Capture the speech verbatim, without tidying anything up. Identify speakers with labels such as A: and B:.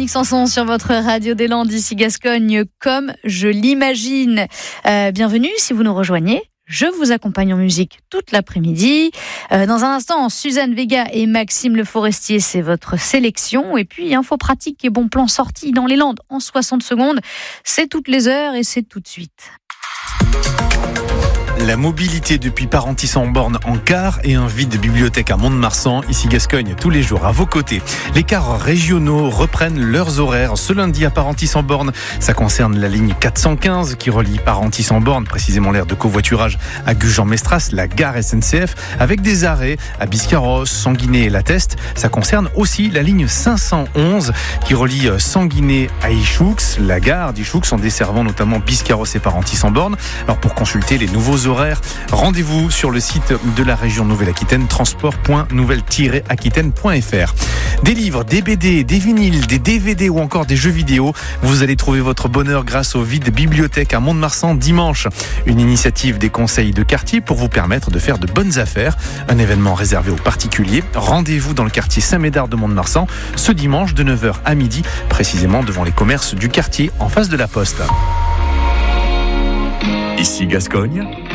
A: Sanson sur votre radio des Landes, ici Gascogne, comme je l'imagine. Euh, bienvenue si vous nous rejoignez. Je vous accompagne en musique toute l'après-midi. Euh, dans un instant, Suzanne Vega et Maxime Le Forestier, c'est votre sélection. Et puis, info pratique et bon plan sorti dans les Landes en soixante secondes. C'est toutes les heures et c'est tout de suite.
B: La mobilité depuis Parentis-en-Born en car et un vide bibliothèque à Mont-de-Marsan, ici Gascogne, tous les jours à vos côtés. Les cars régionaux reprennent leurs horaires ce lundi à Parentis-en-Born. Ça concerne la ligne quatre cent quinze qui relie Parentis-en-Born, précisément l'aire de covoiturage à Gujan-Mestras, la gare S N C F, avec des arrêts à Biscarrosse, Sanguinet et La Teste. Ça concerne aussi la ligne cinq cent onze qui relie Sanguinet à Ichoux, la gare d'Ichoux, en desservant notamment Biscarrosse et Parentis-en-Born. Alors pour consulter les nouveaux horaires, horaires. Rendez-vous sur le site de la région Nouvelle-Aquitaine, transport point nouvelle tiret aquitaine point f r. Des livres, des B D, des vinyles, des D V D ou encore des jeux vidéo. Vous allez trouver votre bonheur grâce au Vide Bibliothèque à Mont-de-Marsan dimanche. Une initiative des conseils de quartier pour vous permettre de faire de bonnes affaires. Un événement réservé aux particuliers. Rendez-vous dans le quartier Saint-Médard de Mont-de-Marsan ce dimanche de neuf heures à midi, précisément devant les commerces du quartier en face de la Poste.
C: Ici Gascogne,